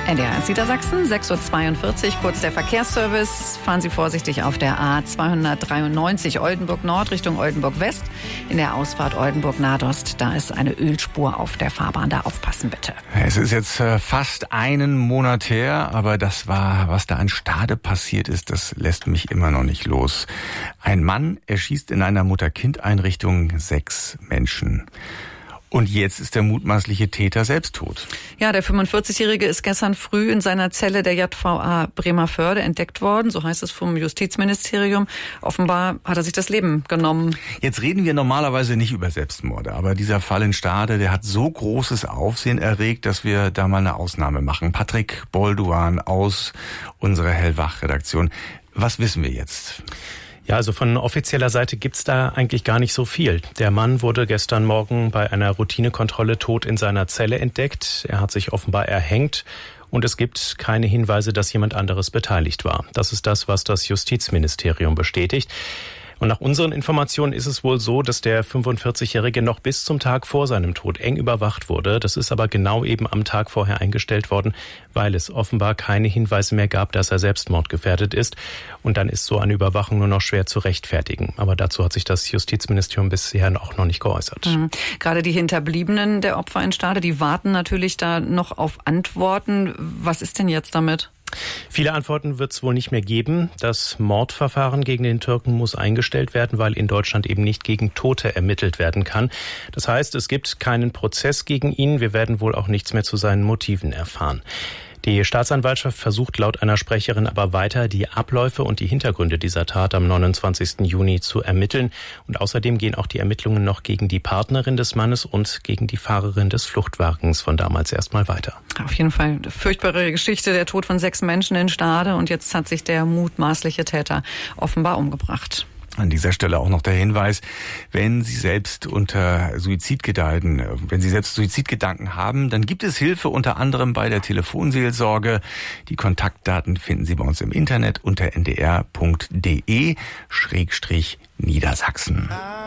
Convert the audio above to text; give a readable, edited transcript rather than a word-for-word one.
NDR 1 Niedersachsen, 6.42 Uhr, kurz der Verkehrsservice. Fahren Sie vorsichtig auf der A293 Oldenburg Nord Richtung Oldenburg West. In der Ausfahrt Oldenburg Nadost, da ist eine Ölspur auf der Fahrbahn. Da aufpassen bitte. Es ist jetzt fast einen Monat her, aber das war, was da in Stade passiert ist, das lässt mich immer noch nicht los. Ein Mann erschießt in einer Mutter-Kind-Einrichtung 6 Menschen. Und jetzt ist der mutmaßliche Täter selbst tot. Ja, der 45-Jährige ist gestern früh in seiner Zelle der JVA Bremervörde entdeckt worden, so heißt es vom Justizministerium. Offenbar hat er sich das Leben genommen. Jetzt reden wir normalerweise nicht über Selbstmorde, aber dieser Fall in Stade, der hat so großes Aufsehen erregt, dass wir da mal eine Ausnahme machen. Patrick Bolduan aus unserer Hellwach-Redaktion. Was wissen wir jetzt? Ja, also von offizieller Seite gibt's da eigentlich gar nicht so viel. Der Mann wurde gestern Morgen bei einer Routinekontrolle tot in seiner Zelle entdeckt. Er hat sich offenbar erhängt und es gibt keine Hinweise, dass jemand anderes beteiligt war. Das ist das, was das Justizministerium bestätigt. Und nach unseren Informationen ist es wohl so, dass der 45-Jährige noch bis zum Tag vor seinem Tod eng überwacht wurde. Das ist aber genau eben am Tag vorher eingestellt worden, weil es offenbar keine Hinweise mehr gab, dass er selbstmordgefährdet ist. Und dann ist so eine Überwachung nur noch schwer zu rechtfertigen. Aber dazu hat sich das Justizministerium bisher auch noch nicht geäußert. Gerade die Hinterbliebenen der Opfer in Stade, die warten natürlich da noch auf Antworten. Was ist denn jetzt damit? Viele Antworten wird es wohl nicht mehr geben. Das Mordverfahren gegen den Türken muss eingestellt werden, weil in Deutschland eben nicht gegen Tote ermittelt werden kann. Das heißt, es gibt keinen Prozess gegen ihn. Wir werden wohl auch nichts mehr zu seinen Motiven erfahren. Die Staatsanwaltschaft versucht laut einer Sprecherin aber weiter, die Abläufe und die Hintergründe dieser Tat am 29. Juni zu ermitteln. Und außerdem gehen auch die Ermittlungen noch gegen die Partnerin des Mannes und gegen die Fahrerin des Fluchtwagens von damals erstmal weiter. Auf jeden Fall eine furchtbare Geschichte, der Tod von 6 Menschen in Stade. Und jetzt hat sich der mutmaßliche Täter offenbar umgebracht. An dieser Stelle auch noch der Hinweis, wenn Sie selbst Suizidgedanken haben, dann gibt es Hilfe unter anderem bei der Telefonseelsorge. Die Kontaktdaten finden Sie bei uns im Internet unter ndr.de/Niedersachsen.